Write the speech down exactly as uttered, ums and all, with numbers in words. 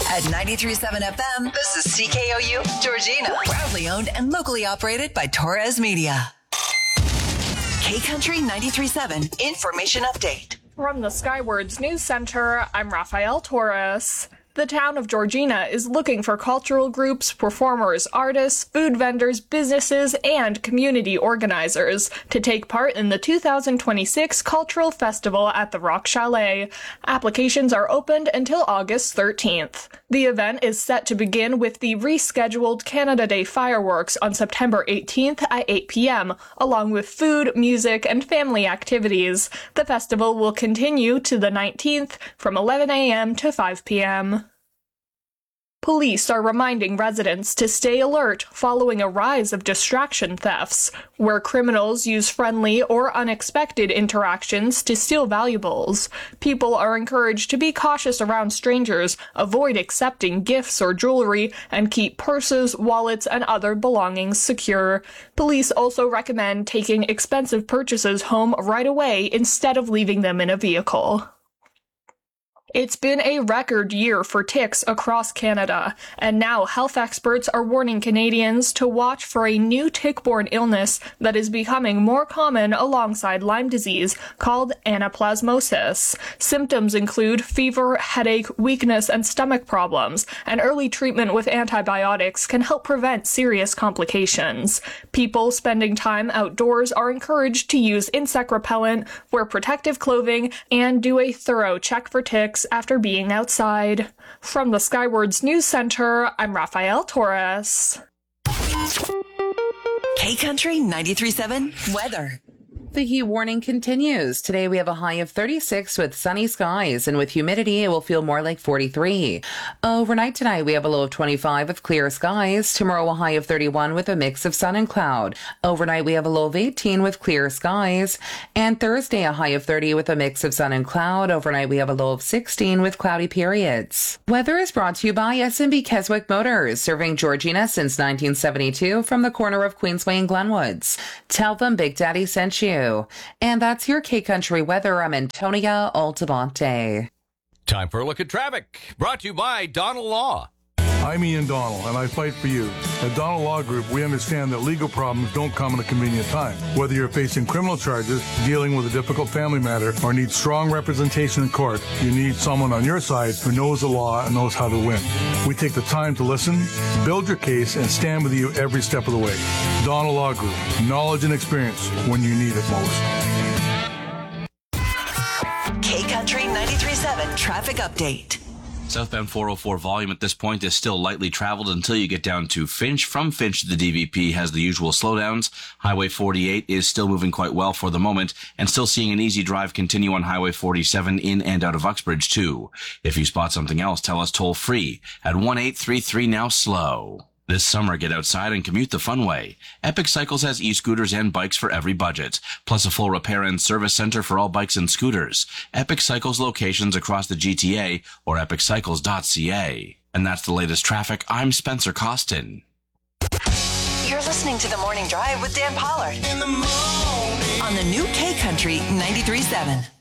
At ninety-three point seven F M, this is C K O U Georgina. Proudly owned and locally operated by Torres Media. K-Country ninety-three point seven Information Update. From the Skywards News Center, I'm Rafael Torres. The town of Georgina is looking for cultural groups, performers, artists, food vendors, businesses, and community organizers to take part in the two thousand twenty-six Cultural Festival at the Rock Chalet. Applications are opened until August thirteenth. The event is set to begin with the rescheduled Canada Day fireworks on September eighteenth at eight p.m., along with food, music, and family activities. The festival will continue to the nineteenth from eleven a.m. to five p.m. Police are reminding residents to stay alert following a rise of distraction thefts, where criminals use friendly or unexpected interactions to steal valuables. People are encouraged to be cautious around strangers, avoid accepting gifts or jewelry, and keep purses, wallets, and other belongings secure. Police also recommend taking expensive purchases home right away instead of leaving them in a vehicle. It's been a record year for ticks across Canada, and now health experts are warning Canadians to watch for a new tick-borne illness that is becoming more common alongside Lyme disease, called anaplasmosis. Symptoms include fever, headache, weakness, and stomach problems, and early treatment with antibiotics can help prevent serious complications. People spending time outdoors are encouraged to use insect repellent, wear protective clothing, and do a thorough check for ticks after being outside. From the Skywards News Center, I'm Rafael Torres. K-Country ninety-three point seven weather. The heat warning continues. Today we have a high of thirty-six with sunny skies, and with humidity it will feel more like forty-three. Overnight tonight we have a low of twenty-five with clear skies. Tomorrow a high of thirty-one with a mix of sun and cloud. Overnight we have a low of eighteen with clear skies. And Thursday a high of thirty with a mix of sun and cloud. Overnight we have a low of sixteen with cloudy periods. Weather is brought to you by S and B Keswick Motors, serving Georgina since nineteen seventy-two from the corner of Queensway and Glenwoods. Tell them Big Daddy sent you. And that's your K-Country weather. I'm Antonia Altamonte. Time for a look at traffic. Brought to you by Donald Law. I'm Ian Donald, and I fight for you. At Donald Law Group, we understand that legal problems don't come at a convenient time. Whether you're facing criminal charges, dealing with a difficult family matter, or need strong representation in court, you need someone on your side who knows the law and knows how to win. We take the time to listen, build your case, and stand with you every step of the way. Donald Law Group, knowledge and experience when you need it most. K-Country ninety-three point seven traffic update. Southbound four oh four volume at this point is still lightly traveled until you get down to Finch. From Finch to the D V P has the usual slowdowns. Highway forty-eight is still moving quite well for the moment, and still seeing an easy drive continue on Highway forty-seven in and out of Uxbridge too. If you spot something else, tell us toll free at one eight three three now slow. This summer, get outside and commute the fun way. Epic Cycles has e-scooters and bikes for every budget, plus a full repair and service center for all bikes and scooters. Epic Cycles locations across the G T A or epic cycles dot c a. And that's the latest traffic. I'm Spencer Costin. You're listening to The Morning Drive with Dan Pollard. In the morning. On the new K-Country ninety-three point seven.